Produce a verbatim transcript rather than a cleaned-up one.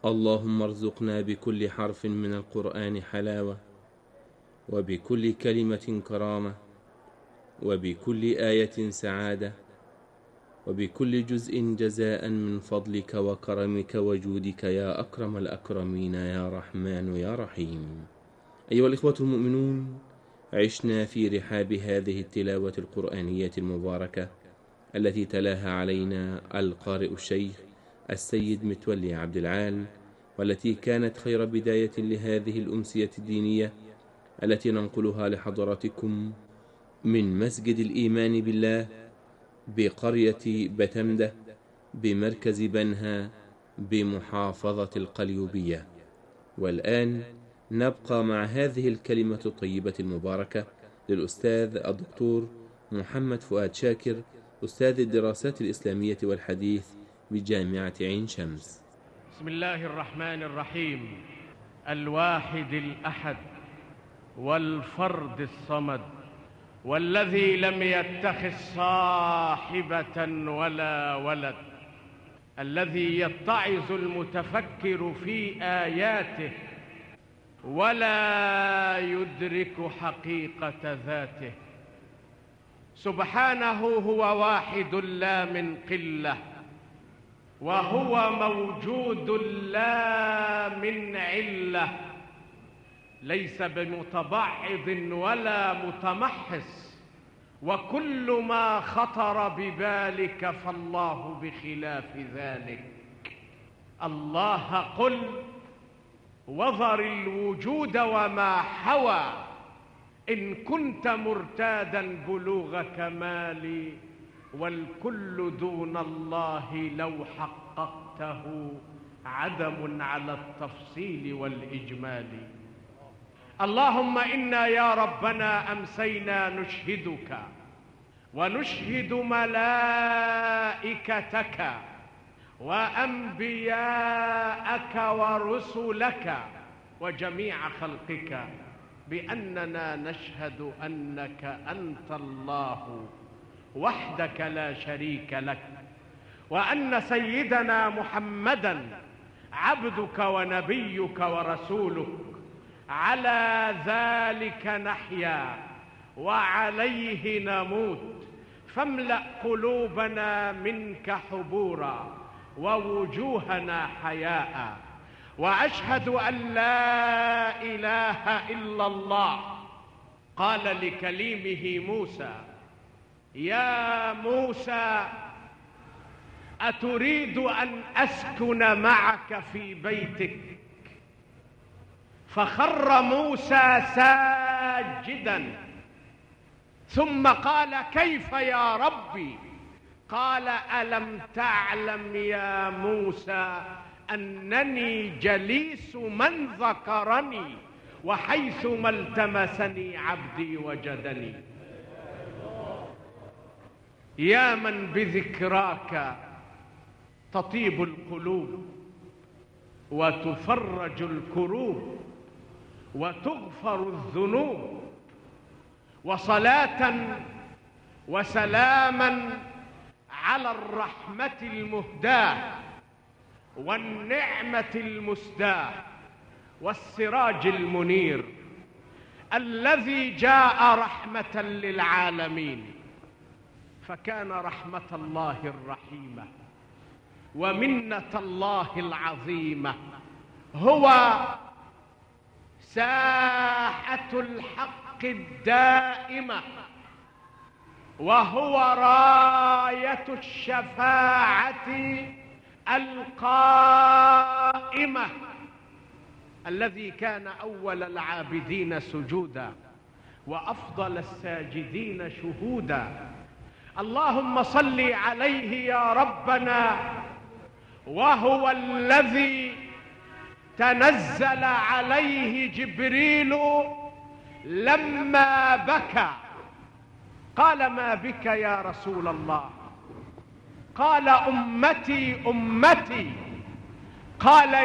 اللهم ارزقنا بكل حرف من القرآن حلاوة، وبكل كلمة كرامة، وبكل آية سعادة، وبكل جزء جزاء من فضلك وكرمك وجودك يا أكرم الأكرمين يا رحمن يا رحيم. أيها الإخوة المؤمنون، عشنا في رحاب هذه التلاوة القرآنية المباركة التي تلاها علينا القارئ الشيخ السيد متولي عبد العال، والتي كانت خير بداية لهذه الأمسية الدينية التي ننقلها لحضراتكم من مسجد الإيمان بالله بقرية بتمدة بمركز بنها بمحافظة القليوبية. والآن نبقى مع هذه الكلمة الطيبة المباركة للأستاذ الدكتور محمد فؤاد شاكر، أستاذ الدراسات الإسلامية والحديث بجامعة عين شمس. بسم الله الرحمن الرحيم. الواحد الأحد والفرد الصمد، والذي لم يتخذ صاحبة ولا ولد، الذي يتعظ المتفكر في آياته ولا يدرك حقيقة ذاته. سبحانه هو واحد لا من قلة، وهو موجود لا من علة، ليس بمتبعض ولا متمحص، وكل ما خطر ببالك فالله بخلاف ذلك. الله قل وذر الوجود وما حوى، إن كنت مرتادا بلوغ كمالي، والكل دون الله لو حققته عدم على التفصيل والإجمال. اللهم إنا يا ربنا أمسينا نشهدك ونشهد ملائكتك وأنبياءك ورسلك وجميع خلقك بأننا نشهد أنك أنت الله وحدك لا شريك لك، وأن سيدنا محمدًا عبدك ونبيك ورسولك. على ذلك نحيا وعليه نموت، فاملأ قلوبنا منك حبورا ووجوهنا حياء. وأشهد أن لا إله إلا الله. قال لكليمه موسى: يا موسى أتريد أن أسكن معك في بيتك؟ فخر موسى ساجدا، ثم قال: كيف يا ربي؟ قال: ألم تعلم يا موسى أنني جليس من ذكرني، وحيثما التمسني عبدي وجدني. يا من بذكراك تطيب القلوب وتفرج الكروب وتغفر الذنوب، وصلاة وسلاما على الرحمة المهداة والنعمة المسداة والسراج المنير، الذي جاء رحمة للعالمين. فكان رحمة الله الرحيمة ومنة الله العظيمة هو ساحة الحق الدائمة، وهو راية الشفاعة القائمة، الذي كان أول العابدين سجودا وأفضل الساجدين شهودا. اللهم صل عليه يا ربنا، وهو الذي تنزل عليه جبريل لما بكى. قال: ما بك يا رسول الله؟ قال: أمتي أمتي. قال: